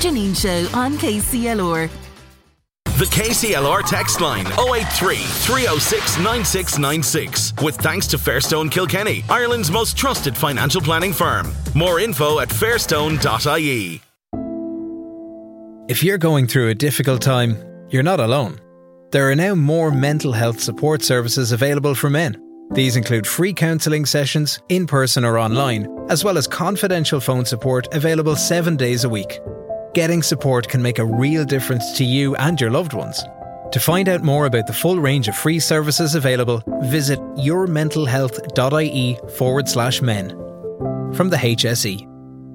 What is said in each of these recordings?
Janine Show on KCLR. The KCLR text line 083 306 9696. With thanks to Fairstone Kilkenny, Ireland's most trusted financial planning firm. More info at fairstone.ie. If you're going through a difficult time, you're not alone. There are now more mental health support services available for men. These include free counselling sessions, in person or online, as well as confidential phone support available 7 days a week. Getting support can make a real difference to you and your loved ones. To find out more about the full range of free services available, visit yourmentalhealth.ie/men. From the HSE.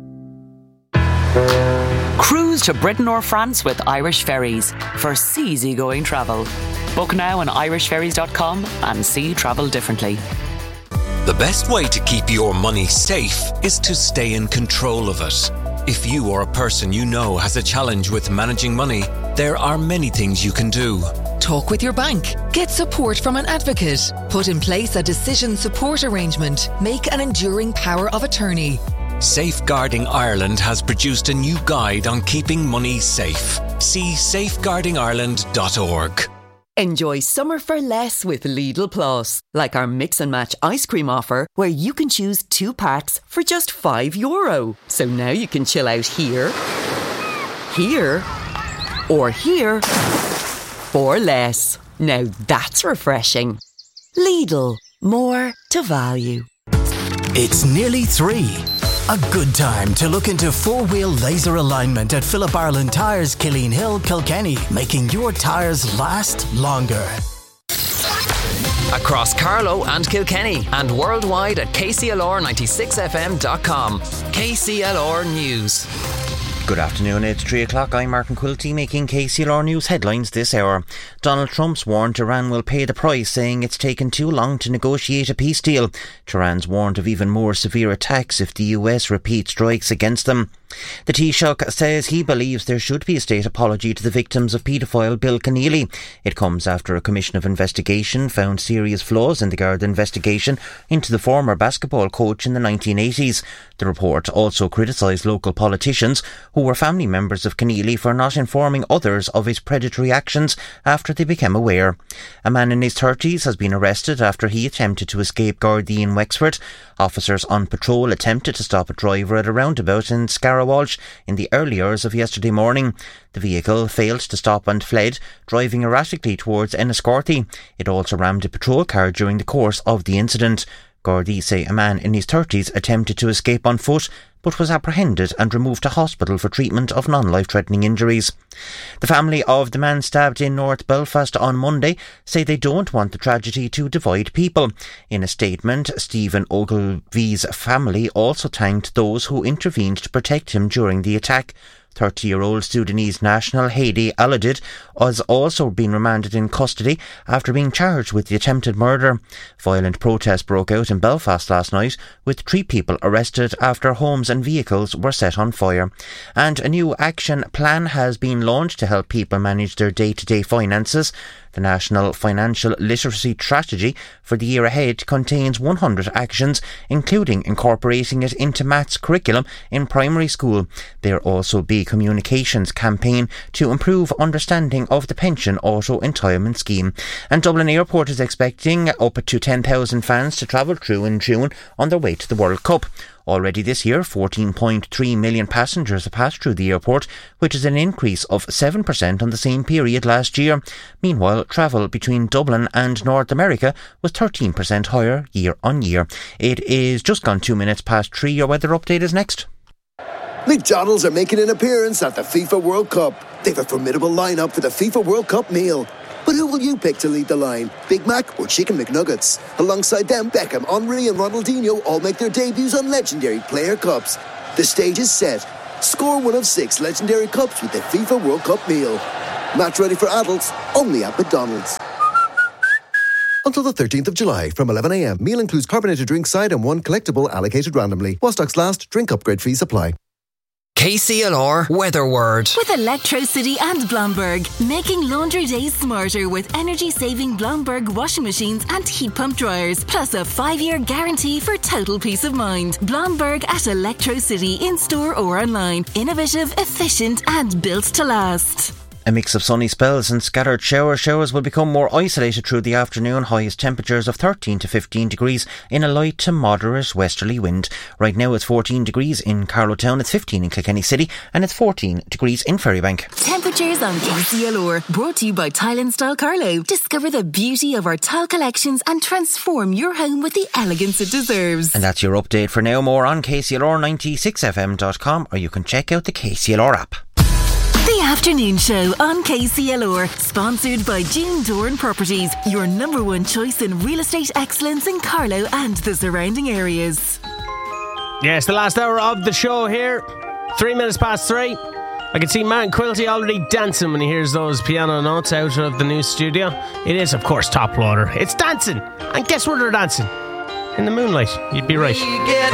Cruise to Britain or France with Irish Ferries for easygoing travel. Book now on irishferries.com and see travel differently. The best way to keep your money safe is to stay in control of it. If you or a person you know has a challenge with managing money, there are many things you can do. Talk with your bank. Get support from an advocate. Put in place a decision support arrangement. Make an enduring power of attorney. Safeguarding Ireland has produced a new guide on keeping money safe. See safeguardingireland.org. Enjoy summer for less with Lidl Plus, like our mix and match ice cream offer, where you can choose 2 packs for just €5. So now you can chill out here, here, or here for less. Now that's refreshing. Lidl, more to value. It's nearly 3. A good time to look into 4-wheel laser alignment at Philip Ireland Tyres, Killeen Hill, Kilkenny, making your tyres last longer. Across Carlow and Kilkenny and worldwide at KCLR96FM.com. KCLR News. Good afternoon, it's 3 o'clock. I'm Martin Quilty making KCLR News headlines this hour. Donald Trump's warned Iran will pay the price, saying it's taken too long to negotiate a peace deal. Tehran's warned of even more severe attacks if the US repeats strikes against them. The Taoiseach says he believes there should be a state apology to the victims of paedophile Bill Keneally. It comes after a commission of investigation found serious flaws in the Garda investigation into the former basketball coach in the 1980s. The report also criticised local politicians who were family members of Keneally for not informing others of his predatory actions after they became aware. A man in his 30s has been arrested after he attempted to escape Gardaí in Wexford. Officers on patrol attempted to stop a driver at a roundabout in Scarrawalsh in the early hours of yesterday morning. The vehicle failed to stop and fled, driving erratically towards Enniscorthy. It also rammed a patrol car during the course of the incident. Gardaí say a man in his 30s attempted to escape on foot but was apprehended and removed to hospital for treatment of non-life-threatening injuries. The family of the man stabbed in North Belfast on Monday say they don't want the tragedy to divide people. In a statement, Stephen Ogilvy's family also thanked those who intervened to protect him during the attack. 30-year-old Sudanese national Heidi Aladid has also been remanded in custody after being charged with the attempted murder. Violent protests broke out in Belfast last night, with 3 people arrested after homes and vehicles were set on fire. And a new action plan has been launched to help people manage their day-to-day finances. The National Financial Literacy Strategy for the year ahead contains 100 actions, including incorporating it into maths curriculum in primary school. There will also be a communications campaign to improve understanding of the pension auto-entitlement scheme. And Dublin Airport is expecting up to 10,000 fans to travel through in June on their way to the World Cup. Already this year, 14.3 million passengers have passed through the airport, which is an increase of 7% on the same period last year. Meanwhile, travel between Dublin and North America was 13% higher year on year. It is just gone 2 minutes past 3. Your weather update is next. McDonald's are making an appearance at the FIFA World Cup. They've a formidable lineup for the FIFA World Cup meal. But who will you pick to lead the line? Big Mac or Chicken McNuggets? Alongside them, Beckham, Henry and Ronaldinho all make their debuts on legendary player cups. The stage is set. Score one of 6 legendary cups with the FIFA World Cup meal. Match ready for adults, only at McDonald's. Until the 13th of July from 11 a.m. Meal includes carbonated drink side and 1 collectible allocated randomly. While stocks last, drink upgrade fees apply. KCLR Weather Word. With Electrocity and Blomberg, making laundry days smarter with energy-saving Blomberg washing machines and heat pump dryers, plus a 5-year guarantee for total peace of mind. Blomberg at Electrocity, in-store or online. Innovative, efficient and built to last. A mix of sunny spells and scattered showers will become more isolated through the afternoon. Highest temperatures of 13 to 15 degrees in a light to moderate westerly wind. Right now it's 14 degrees in Carlowtown, it's 15 in Kilkenny City and it's 14 degrees in Ferrybank. Temperatures on KCLR, brought to you by Tile and Style Carlow. Discover the beauty of our tile collections and transform your home with the elegance it deserves. And that's your update for now. More on KCLR96fm.com, or you can check out the KCLR app. The Afternoon Show on KCLR, sponsored by June Doran Properties, your number one choice in real estate excellence in Carlow and the surrounding areas. Yes, the last hour of the show here, 3 minutes past 3. I can see Martin Quilty already dancing when he hears those piano notes out of the new studio. It is, of course, top water. It's dancing. And guess where they're dancing? In the moonlight. You'd be right.